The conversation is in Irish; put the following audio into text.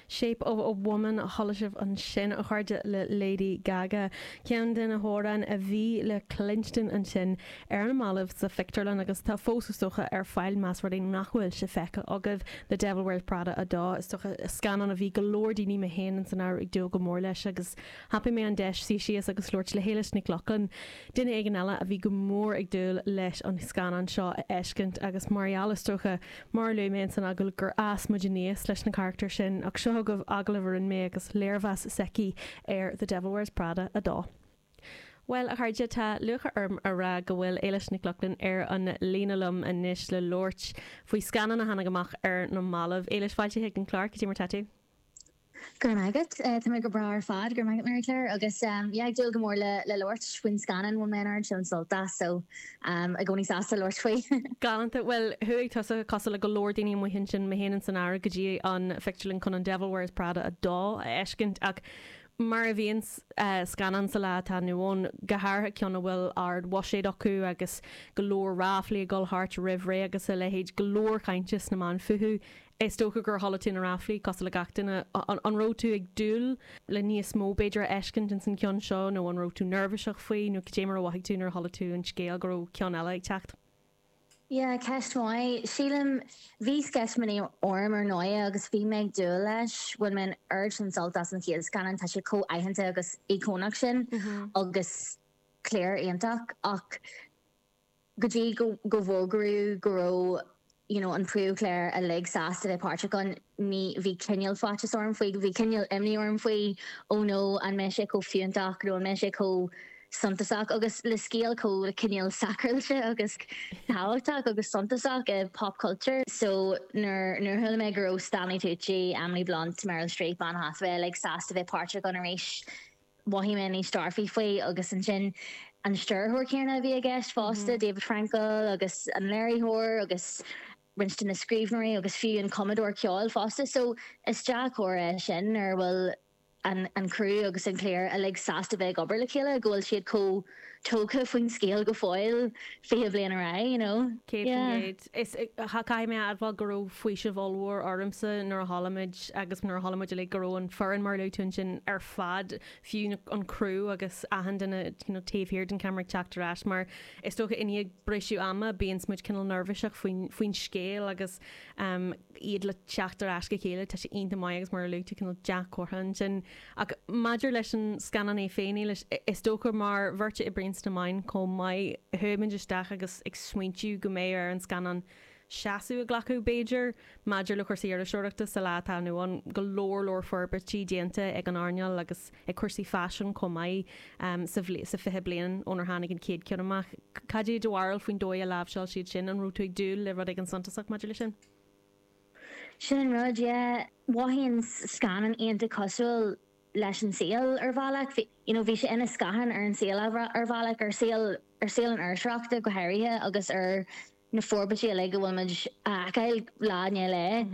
Shape of a Woman a cholasibh an sin a chuirde le Lady Gaga. Cean den a hóran a bhí le Clinston an sin ar an málamh sa Fictorlan agus tá fósastocha ar fáil más ruí nachhfuil se fecha agah The Devil Wears Prada a dá is stocha scanan a bhí golódaí me héan san áir ag dul go mór leis agus happy mé an deis sí sios agus lúirt le héile snic lochan duine ag an eile a bhí go mór ag dul leis an scanan seo a eiscint agus marialastocha mar le mé san agul gur as muidirníos leis na character sin ach seo agah aglah an mé agus léirhas seci ar The Devil Wears Prada a dá. Well, a chuirde tá lucha a ra go bhfuil éiles Nick Loughlin ar an líonalum a níos le Lort faoi scanan a hana goach ar nó málamh éiles fáilte hiag an Clark tí mar tatú. Gur magad, tá mé go bra ar fad, gur magad Mary Claire, agus ag dul go mór le Lort faoin scanan bhfuil ménar sin solta, so a gcóní sásta Lort faoi. Galanta, well, thuig tá cosal le go Lord daoine mu hin sin méhéanaan san ára go dtí an Fictorlan chun an Devil Wears Prada a dá a eiscint ach mar a bhíon scanan sa le tá nuón gothartha ceanna bhfuil ard waséad acu agus golóir ráflaí a gulthart rih agus a lehéid golóir chaintes na man futhú is tócha gur halatín a ráflaí cos le gatainna an ró tú ag dúil le níos mó beidir eiscint in san ceann seo nó an ró tú nervviseach faoi nó témar a waigh túnar hala tú an scéal gur ceann eile ag techt. Yeah, ceist mai. Sílim bhí sceismaní orm ar nóia agus bhí meid dú leis bhain men urge an soltas an chéad scanan tá sé có aitheanta agus icónach sin agus cléir aonach ach go dtí go bhógarú go ró an prú cléir a lig sásta bheith páirte gan ní bhí cineal fáte orm faoi bhí cineal imní orm faoi ó nó an me sé có fiúntaach nó an me sé có Santaach agus le scéal có le cineal sacrilse agus táhachtach agus Santaach pop culture so nar thula me gur Stanley Tucci, Emily Blunt, Meryl Streep an Hathaway like sásta bheith páirte gan a rééis wahí me ní starfií faoi agus an sin an stirthór céarna bhí a gceist fásta David Frankel agus an Larry Hoare agus Winston na Scríbhnaí agus fiú an Commodore ceáil fásta so is Jack Hoare sin ar bhfuil an crew agus an cléir a lig sásta bheith gobar le chéile ghfuil siad có tócha faoin scéal go fáil fé blian ra, Céad is chaáim me adbhil goró faoi se bhór ormsa nar Hollamid agus nar Hollamid le goró an foran mar leún sin ar fad fiú an crew agus ahan duna taobhhir den camera teachtarrás mar is tócha iní breisiú ama bíon muid cinnal nervviseach faoin scéal agus iad le teachtarrás go chéile tá sé onanta mai agus mar leú cinnal Jack Corhan sin ach maidir leis an scanan é féinine leis is tócha mar bhirte i brínsta main có mai thumann isteach agus ag smuintú go mé ar an scanan seaú a ghlachu Beiidir maidir le chusaí ar a seoireachta sa látá nó an go lór forbertí déanta ag an airneal agus ag chusaí fashion có mai sa fithe blian ónar hánig an céad cean amach cadí dohhail faoin dói a lábhseáil siad sin an rútú ag dúil le rud ag an Santaach maidir lei sin. Sin an rud wahíonn scanan aonanta cosúil leis an síal ar bhálach bhí sé ina scahan ar an síal ar bhálach ar síal an airseachta go háirithe agus ar na forbatí le go bhfuil gail láne le